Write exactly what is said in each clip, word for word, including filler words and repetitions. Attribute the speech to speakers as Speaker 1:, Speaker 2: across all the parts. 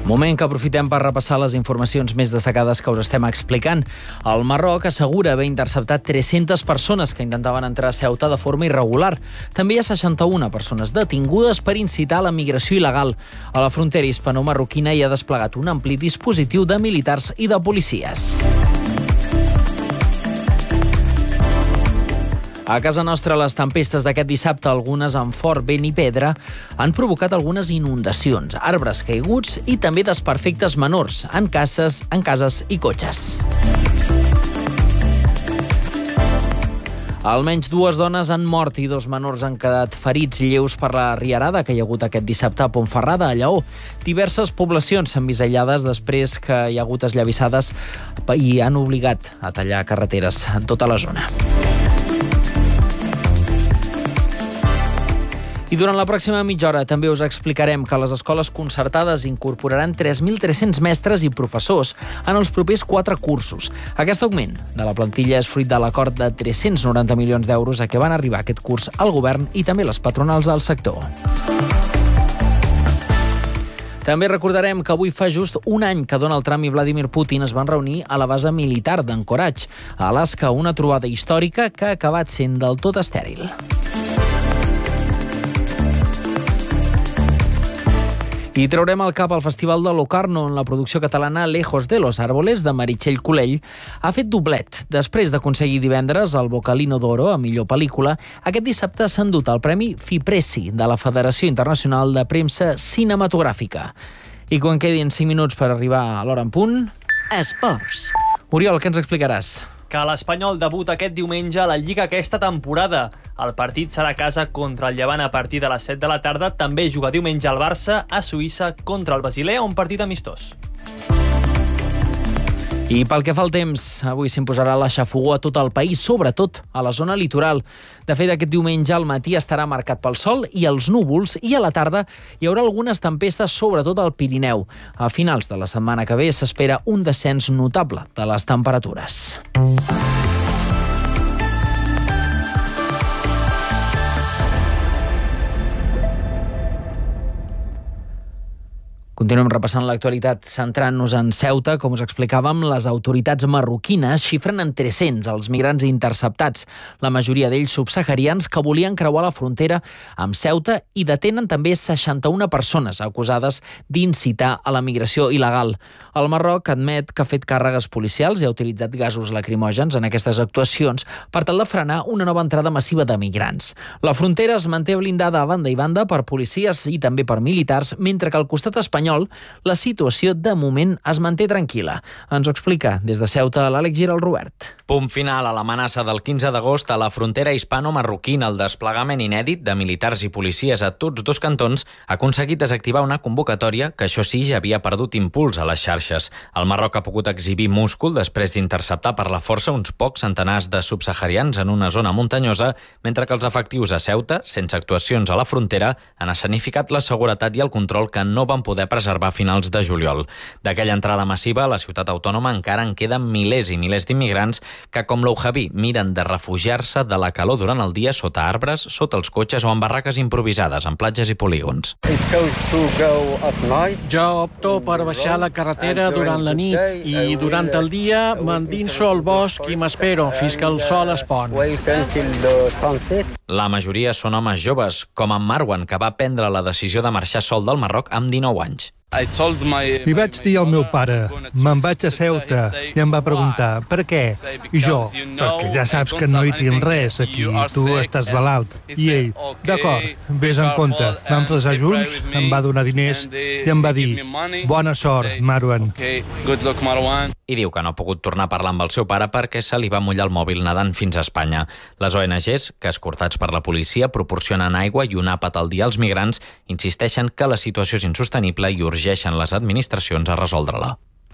Speaker 1: Moment que aprofitem per repassar les informacions més destacades que us estem explicant. El Marroc assegura haver interceptat tres-centes persones que intentaven entrar a Ceuta de forma irregular. També hi ha seixanta-una persones detingudes per incitar a la migració il·legal. A la frontera hispano-marroquina hi ha desplegat un ampli dispositiu de militars i de policies. A casa nostra, les tempestes d'aquest dissabte, algunes amb fort vent i pedra, han provocat algunes inundacions, arbres caiguts i també desperfectes menors en cases, en cases i cotxes. Almenys dues dones han mort i dos menors han quedat ferits lleus per la riarada que hi ha hagut aquest dissabte a Pontferrada, a Lleó. Diverses poblacions s'han vist aïllades després que hi ha hagut esllavissades i han obligat a tallar carreteres en tota la zona. I durant la pròxima mitja hora també us explicarem que les escoles concertades incorporaran tres mil tres-cents mestres i professors en els propers quatre cursos. Aquest augment de la plantilla és fruit de l'acord de tres-cents noranta milions d'euros a què van arribar aquest curs al govern i també les patronals del sector. També recordarem que avui fa just un any que Donald Trump i Vladimir Putin es van reunir a la base militar d'Anchorage, a Alaska, una trobada històrica que ha acabat sent del tot estèril. I traurem al cap al Festival de Locarno, on la producció catalana Lejos de los Árboles, de Meritxell Colell, ha fet doblet. Després d'aconseguir divendres el Bocalino d'Oro a millor pel·lícula, aquest dissabte s'ha endut el Premi FIPRESI de la Federació Internacional de Premsa Cinematogràfica. I quan quedin cinc minuts per arribar a l'hora en punt...
Speaker 2: Esports.
Speaker 1: Oriol, què ens explicaràs?
Speaker 3: Que l'Espanyol debuta aquest diumenge a la Lliga aquesta temporada. El partit serà a casa contra el Llevant a partir de les set de la tarda. També juga diumenge el Barça a Suïssa contra el Basilea, un partit amistós.
Speaker 1: I pel que fa al temps, avui s'imposarà la xafogor a tot el país, sobretot a la zona litoral. De fet, aquest diumenge al matí estarà marcat pel sol i els núvols i a la tarda hi haurà algunes tempestes, sobretot al Pirineu. A finals de la setmana que ve s'espera un descens notable de les temperatures. Continuem repassant l'actualitat centrant-nos en Ceuta. Com us explicàvem, les autoritats marroquines xifren en tres-cents els migrants interceptats, la majoria d'ells subsaharians que volien creuar la frontera amb Ceuta i detenen també seixanta-una persones acusades d'incitar a la migració il·legal. El Marroc admet que ha fet càrregues policials i ha utilitzat gasos lacrimògens en aquestes actuacions per tal de frenar una nova entrada massiva de migrants. La frontera es manté blindada a banda i banda per policies i també per militars, mentre que al costat espanyol la situació de moment es manté tranquil·la. Ens ho explica des de Ceuta l'Àlex Giral Robert.
Speaker 4: Punt final a l'amenaça del quinze d'agost a la frontera hispano-marroquina. El desplegament inèdit de militars i policies a tots dos cantons ha aconseguit desactivar una convocatòria que, això sí, ja havia perdut impuls a les xarxes. El Marroc ha pogut exhibir múscul després d'interceptar per la força uns pocs centenars de subsaharians en una zona muntanyosa, mentre que els efectius a Ceuta, sense actuacions a la frontera, han escenificat la seguretat i el control que no van poder preservar a finals de juliol. D'aquella entrada massiva a la ciutat autònoma encara en queden milers i milers d'immigrants que, com l'Oujabi, miren de refugiar-se de la calor durant el dia sota arbres, sota els cotxes o en barraques improvisades en platges i polígons.
Speaker 5: Jo opto per baixar la carretera durant la nit i durant el dia m'endinso al bosc i m'espero fins que el sol es pon.
Speaker 4: La majoria són homes joves, com en Marwan, que va prendre la decisió de marxar sol del Marroc amb dinou anys.
Speaker 6: Li vaig dir al meu pare, me'n vaig a Ceuta, i em va preguntar, per què? I jo, perquè ja saps que no hi tinc res aquí, tu estàs malalt. I ell, d'acord, vés en compte. Vam tresar junts, em va donar diners i em va dir, bona sort, Marwan.
Speaker 4: I diu que no ha pogut tornar a parlar amb el seu pare perquè se li va mullar el mòbil nedant fins a Espanya. Les O N Ges, que escortats per la policia proporcionen aigua i un àpat al dia als migrants, insisteixen que la situació és insostenible i urgeixen les administracions a resoldre-la.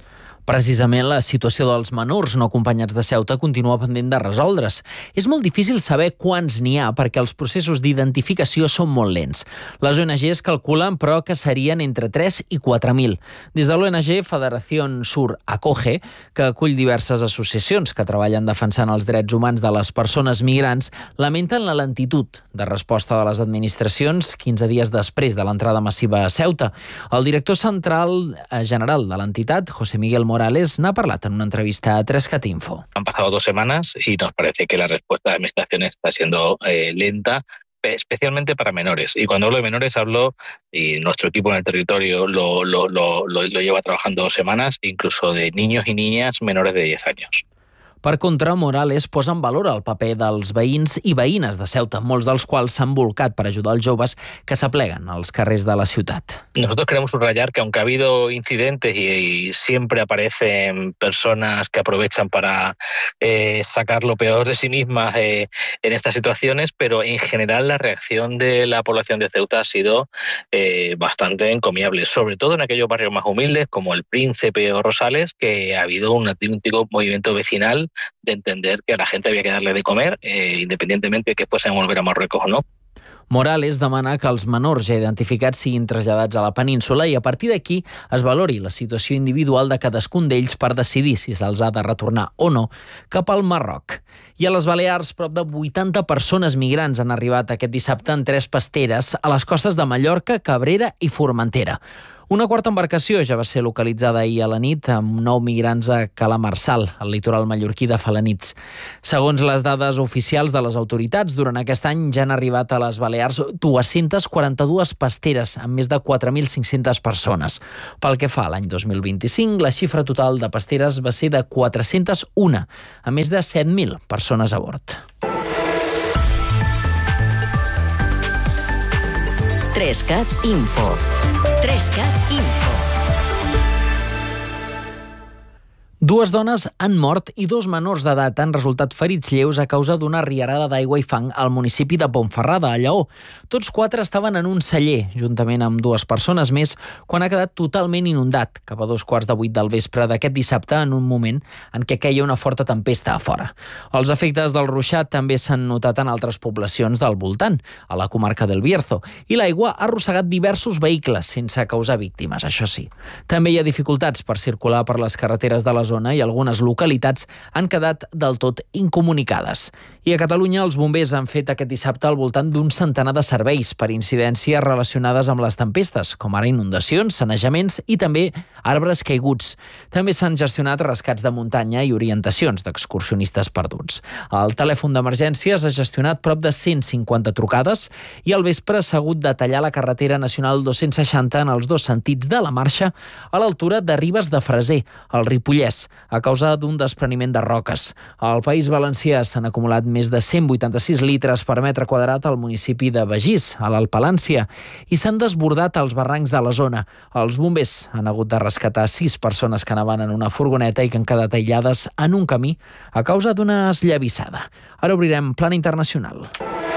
Speaker 1: Precisament la situació dels menors no acompanyats de Ceuta continua pendent de resoldre's. És molt difícil saber quants n'hi ha perquè els processos d'identificació són molt lents. Les O N Ges calculen, però, que serien entre tres i quatre mil. Des de l'O N G Federació Sur Acoge, que acull diverses associacions que treballen defensant els drets humans de les persones migrants, lamenten la lentitud de resposta de les administracions quinze dies després de l'entrada massiva a Ceuta. El director central general de l'entitat, José Miguel Morales, Morales n'ha parlat en una entrevista a tres cat info.
Speaker 2: Han pasado dos semanas y nos parece que la respuesta de la administración está siendo eh, lenta, especialmente para menores. Y cuando hablo de menores hablo, y nuestro equipo en el territorio lo, lo, lo, lo, lo lleva trabajando dos semanas, incluso de niños y niñas menores de diez años.
Speaker 1: Per contra, Morales posa en valor el paper dels veïns i veïnes de Ceuta, molts dels quals s'han volcat per ajudar els joves que s'apleguen als carrers de la ciutat.
Speaker 2: Nosotros queremos subrayar que aunque ha habido incidentes y, y siempre aparecen personas que aprovechan para eh, sacar lo peor de sí mismas eh, en estas situaciones, pero en general la reacción de la población de Ceuta ha sido eh, bastante encomiable, sobre todo en aquellos barrios más humildes como el Príncipe o Rosales, que ha habido un auténtico movimiento vecinal de entender que a la gente había que darle de comer, eh, independientemente de que fuesen a volver a Marruecos o no.
Speaker 1: Morales demana que els menors ja identificats siguin traslladats a la península i a partir d'aquí es valori la situació individual de cadascun d'ells per decidir si se'ls ha de retornar o no cap al Marroc. I a les Balears, prop de vuitanta persones migrants han arribat aquest dissabte en tres pasteres a les costes de Mallorca, Cabrera i Formentera. Una quarta embarcació ja va ser localitzada ahir a la nit amb nou migrants a Calamarsal, al litoral mallorquí de Felanitx. Segons les dades oficials de les autoritats, durant aquest any ja han arribat a les Balears dues-centes quaranta-dues pasteres amb més de quatre mil cinc-centes persones. Pel que fa a l'any dos mil vint-i-cinc, la xifra total de pasteres va ser de quatre-centes u, amb més de set mil persones a bord.
Speaker 7: tres cat Info. tres cat Info.
Speaker 1: Dues dones han mort i dos menors d'edat han resultat ferits lleus a causa d'una riarada d'aigua i fang al municipi de Ponferrada, a Lleó. Tots quatre estaven en un celler, juntament amb dues persones més, quan ha quedat totalment inundat, cap a dos quarts de vuit del vespre d'aquest dissabte, en un moment en què queia una forta tempesta a fora. Els efectes del ruixat també s'han notat en altres poblacions del voltant, a la comarca del Bierzo, i l'aigua ha arrossegat diversos vehicles sense causar víctimes, això sí. També hi ha dificultats per circular per les carreteres de la zona i algunes localitats han quedat del tot incomunicades. I a Catalunya els bombers han fet aquest dissabte al voltant d'un centenar de serveis per incidències relacionades amb les tempestes, com ara inundacions, sanejaments i també arbres caiguts. També s'han gestionat rescats de muntanya i orientacions d'excursionistes perduts. El telèfon d'emergències ha gestionat prop de cent cinquanta trucades i al vespre s'ha hagut de tallar la carretera nacional dos-cents seixanta en els dos sentits de la marxa a l'altura de Ribes de Freser, al Ripollès, a causa d'un despreniment de roques. Al País Valencià s'han acumulat més de cent vuitanta-sis litres per metre quadrat al municipi de Begís, a l'Alt Palància, i s'han desbordat els barrancs de la zona. Els bombers han hagut de rescatar sis persones que anaven en una furgoneta i que han quedat aïllades en un camí a causa d'una esllavissada. Ara obrirem plana internacional.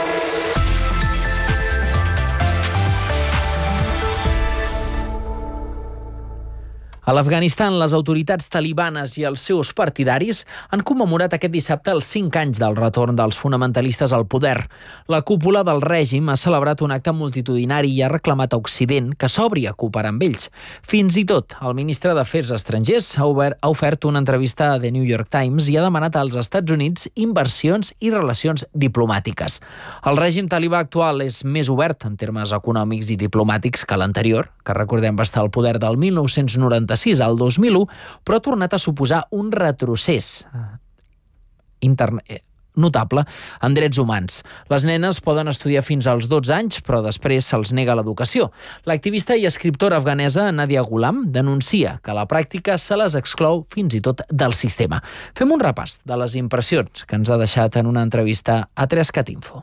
Speaker 1: A l'Afganistan, les autoritats talibanes i els seus partidaris han commemorat aquest dissabte els cinc anys del retorn dels fonamentalistes al poder. La cúpula del règim ha celebrat un acte multitudinari i ha reclamat a Occident que s'obri a cooperar amb ells. Fins i tot, el ministre d'Afers Estrangers ha, obert, ha ofert una entrevista a The New York Times i ha demanat als Estats Units inversions i relacions diplomàtiques. El règim talibà actual és més obert en termes econòmics i diplomàtics que l'anterior, que recordem va estar al poder del mil nou-cents noranta-sis al dos mil u, però ha tornat a suposar un retrocés interne... notable en drets humans. Les nenes poden estudiar fins als dotze anys, però després se'ls nega l'educació. L'activista i escriptora afganesa Nadia Ghulam denuncia que a la pràctica se les exclou fins i tot del sistema. Fem un repàs de les impressions que ens ha deixat en una entrevista a tres cat Info.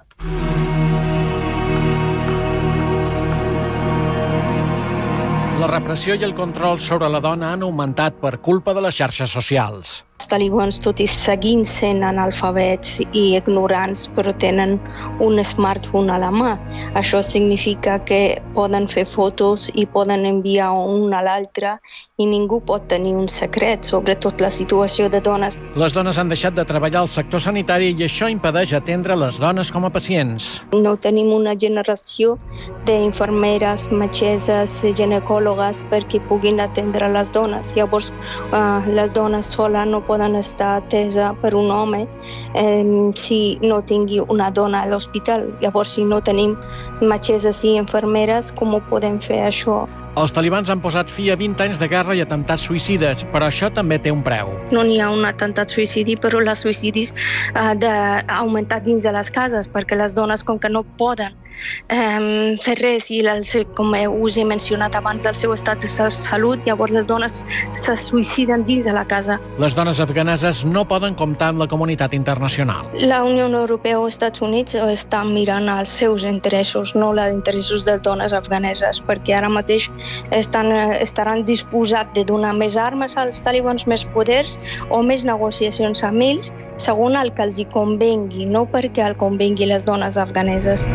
Speaker 5: La repressió i el control sobre la dona han augmentat per culpa de les xarxes socials.
Speaker 8: Els talibans, tot i seguint sent analfabets i ignorants, però tenen un smartphone a la mà. Això significa que poden fer fotos i poden enviar un a l'altre i ningú pot tenir un secret, sobretot la situació de dones.
Speaker 5: Les dones han deixat de treballar al sector sanitari i això impedeix atendre les dones com a pacients.
Speaker 8: No tenim una generació d'infermeres, metgesses, ginecòlogues perquè puguin atendre les dones. Llavors, eh, les dones soles no poden estar atesa per un home eh, si no tingui una dona a l'hospital. Llavors, si no tenim metgesses i infermeres, com ho podem fer això?
Speaker 5: Els talibans han posat fi a vint anys de guerra i atemptats suïcides, però això també té un preu.
Speaker 8: No n'hi ha un atemptat suïcidi, però els suïcidis han uh, augmentat dins de les cases, perquè les dones, com que no poden um, fer res, i el, com us he mencionat abans, del seu estat de salut, llavors les dones se suïciden dins de la casa.
Speaker 5: Les dones afganeses no poden comptar amb la comunitat internacional.
Speaker 8: La Unió Europea o els Estats Units estan mirant els seus interessos, no els interessos de dones afganeses, perquè ara mateix Estan, estaran disposats de donar més armes als talibans, més poders o més negociacions amb ells, segons el que els hi convengui, no perquè el convengui les dones afganeses.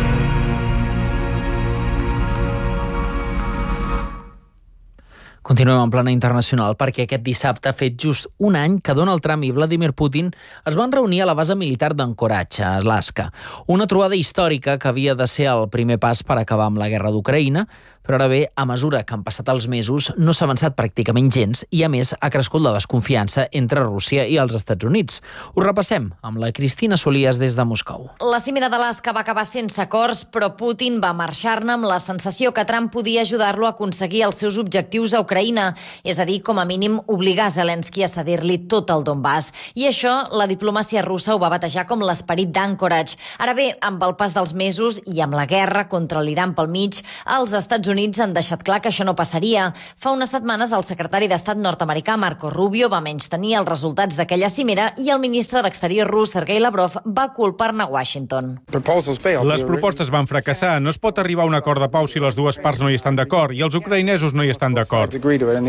Speaker 1: Continuem en plana internacional perquè aquest dissabte ha fet just un any que Donald Trump i Vladimir Putin es van reunir a la base militar d'Anchorage, a Alaska. Una trobada històrica que havia de ser el primer pas per acabar amb la guerra d'Ucraïna, però ara bé, a mesura que han passat els mesos, no s'ha avançat pràcticament gens i, a més, ha crescut la desconfiança entre Rússia i els Estats Units. Ho repassem amb la Cristina Solies des de Moscou.
Speaker 9: La cimera d'Alaska va acabar sense acords, però Putin va marxar-ne amb la sensació que Trump podia ajudar-lo a aconseguir els seus objectius a Ucraïna, és a dir, com a mínim obligar Zelensky a cedir-li tot el Donbass. I això, la diplomàcia russa ho va batejar com l'esperit d'Anchorage. Ara bé, amb el pas dels mesos i amb la guerra contra l'Iran pel mig, els Estats Units han deixat clar que això no passaria. Fa unes setmanes el secretari d'Estat nord-americà Marco Rubio va menystenir els resultats d'aquella cimera i el ministre d'Exterior rus Sergei Lavrov va culpar-ne Washington.
Speaker 10: Les propostes van fracassar. No es pot arribar a un acord de pau si les dues parts no hi estan d'acord i els ucraïnesos no hi estan d'acord.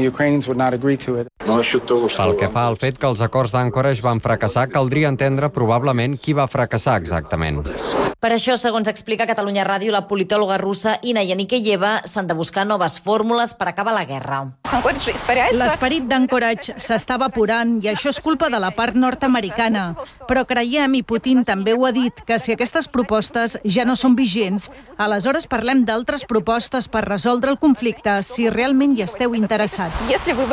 Speaker 11: Pel que fa al fet que els acords d'Anchorage van fracassar, caldria entendre probablement qui va fracassar exactament.
Speaker 9: Per això, segons explica a Catalunya Ràdio la politòloga russa Ina Yanikeyeva, s'han de buscar noves fórmules per acabar la guerra.
Speaker 12: L'esperit d'Anchorage s'està evaporant i això és culpa de la part nord-americana. Però creiem, i Putin també ho ha dit, que si aquestes propostes ja no són vigents, aleshores parlem d'altres propostes per resoldre el conflicte si realment hi esteu interessats.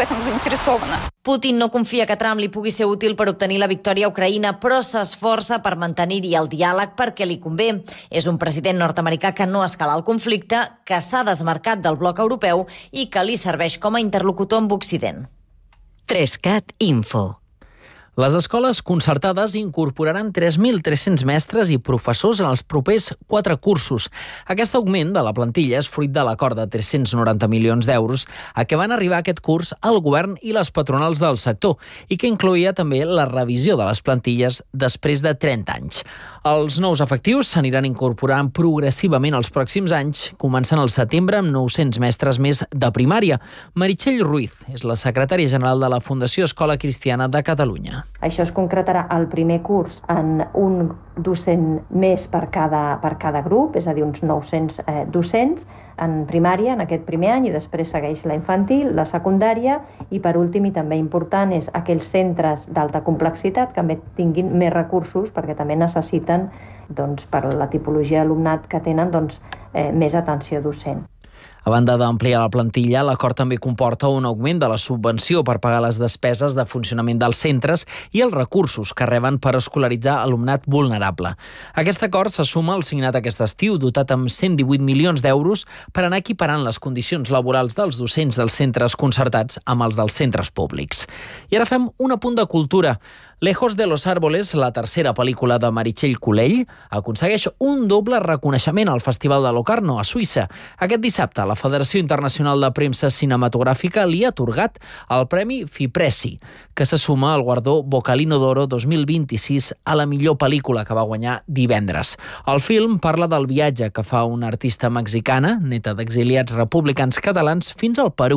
Speaker 9: Putin no confia que Trump li pugui ser útil per obtenir la victòria a Ucraïna, però s'esforça per mantenir-hi el diàleg perquè li convé. És un president nord-americà que no escala el conflicte, que s'ha desmarcat del bloc europeu i que li serveix com a interlocutor amb Occident.
Speaker 7: Trescat Info.
Speaker 1: Les escoles concertades incorporaran tres mil tres-cents mestres i professors en els propers quatre cursos. Aquest augment de la plantilla és fruit de l'acord de tres-cents noranta milions d'euros a què van arribar aquest curs el govern i les patronals del sector i que incloïa també la revisió de les plantilles després de trenta anys. Els nous efectius s'aniran incorporant progressivament els pròxims anys, començant al setembre amb nou-cents mestres més de primària. Meritxell Ruiz és la secretària general de la Fundació Escola Cristiana de Catalunya.
Speaker 13: Això es concretarà al primer curs en un docent més per cada, per cada grup, és a dir, uns nou-cents eh, docents en primària en aquest primer any i després segueix la infantil, la secundària i per últim i també important és aquells centres d'alta complexitat que també tinguin més recursos perquè també necessiten doncs, per la tipologia d'alumnat que tenen doncs, eh, més atenció docent.
Speaker 1: A banda d'ampliar la plantilla, l'acord també comporta un augment de la subvenció per pagar les despeses de funcionament dels centres i els recursos que reben per escolaritzar alumnat vulnerable. Aquest acord se suma al signat aquest estiu, dotat amb cent divuit milions d'euros per anar equiparant les condicions laborals dels docents dels centres concertats amb els dels centres públics. I ara fem un apunt de cultura. Lejos de los árboles, la tercera pel·lícula de Meritxell Colell, aconsegueix un doble reconeixement al Festival de Locarno, a Suïssa. Aquest dissabte, la Federació Internacional de Premsa Cinematogràfica li ha atorgat el Premi FIPRESI, que se suma al guardó Bocalino d'Oro dos mil vint-i-sis a la millor pel·lícula que va guanyar divendres. El film parla del viatge que fa una artista mexicana, neta d'exiliats republicans catalans, fins al Perú,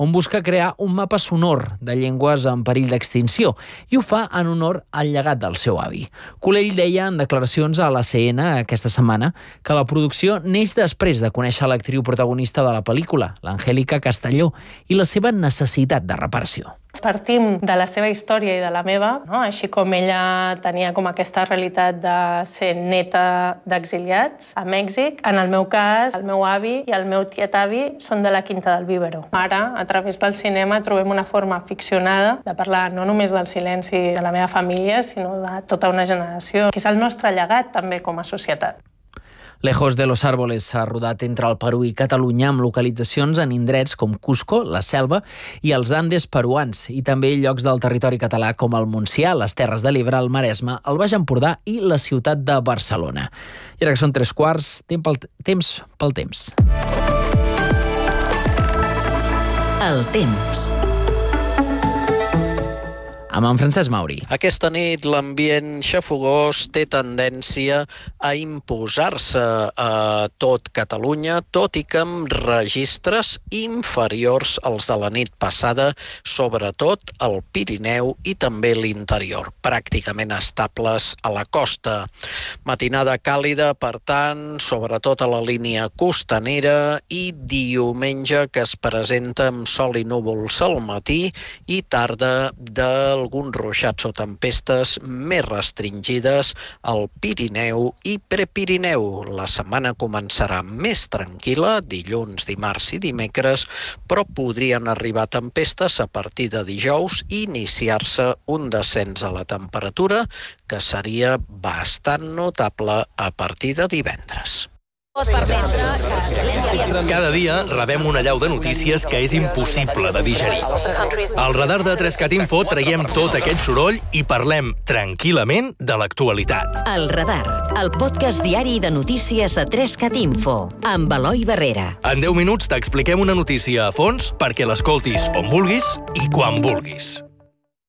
Speaker 1: on busca crear un mapa sonor de llengües en perill d'extinció i ho fa en honor al llegat del seu avi. Culell deia en declaracions a la C N aquesta setmana que la producció neix després de conèixer l'actriu protagonista de la pel·lícula, l'Angélica Castelló, i la seva necessitat de reparació.
Speaker 14: Partim de la seva història i de la meva, no? Així com ella tenia com aquesta realitat de ser neta d'exiliats a Mèxic. En el meu cas, el meu avi i el meu tiet-avi són de la Quinta del Vívero. Ara, a través del cinema, trobem una forma ficcionada de parlar no només del silenci de la meva família, sinó de tota una generació, que és el nostre llegat també com a societat.
Speaker 1: Lejos de los árboles s'ha rodat entre el Perú i Catalunya amb localitzacions en indrets com Cusco, la Selva i els Andes peruans i també llocs del territori català com el Montsià, les Terres de l'Ebre, el Maresme, el Baix Empordà i la ciutat de Barcelona. I ara que són tres quarts, temps pel temps. Pel temps.
Speaker 7: El temps.
Speaker 1: Amb en Francesc Mauri.
Speaker 15: Aquesta nit l'ambient xafogós té tendència a imposar-se a tot Catalunya, tot i que amb registres inferiors als de la nit passada, sobretot al Pirineu i també l'interior, pràcticament estables a la costa. Matinada càlida, per tant, sobretot a la línia costanera i diumenge que es presenta amb sol i núvols al matí i tarda del alguns ruixats o tempestes més restringides al Pirineu i Prepirineu. La setmana començarà més tranquil·la, dilluns, dimarts i dimecres, però podrien arribar tempestes a partir de dijous i iniciar-se un descens a la temperatura que seria bastant notable a partir de divendres.
Speaker 16: Cada dia rebem una allau de notícies que és impossible de digerir. Al radar de Trescat Info traiem tot aquest soroll i parlem tranquil·lament de l'actualitat.
Speaker 7: El Radar, el podcast diari de notícies a Trescat Info, amb Eloi Barrera.
Speaker 16: En deu minuts t'expliquem una notícia a fons perquè l'escoltis on vulguis i quan vulguis.